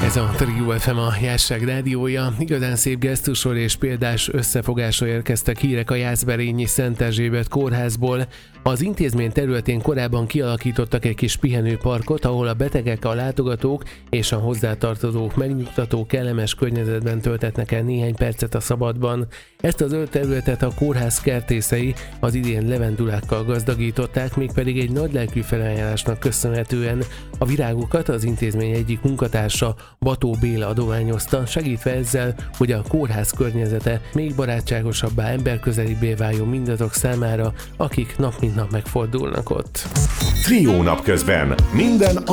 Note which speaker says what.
Speaker 1: Ez a Trio FM, a Jásság rádiója. Igazán szép gesztusról és példás összefogásra érkeztek hírek a Jászberényi Szent Erzsébet kórházból. Az intézmény területén korábban kialakítottak egy kis pihenőparkot, ahol a betegek, a látogatók és a hozzátartozók megnyugtató, kellemes környezetben töltetnek el néhány percet a szabadban. Ezt a zöld területet a kórház kertészei az idén levendulákkal gazdagították, mégpedig egy nagylelkű felajánlásnak köszönhetően. A virágokat az intézmény egyik munkatársa, Bató Béla adományozta, segítve ezzel, hogy a kórház környezete még barátságosabbá, emberközelibbé váljon mindazok számára, akik nap mint nap megfordulnak ott.
Speaker 2: Trio napközben minden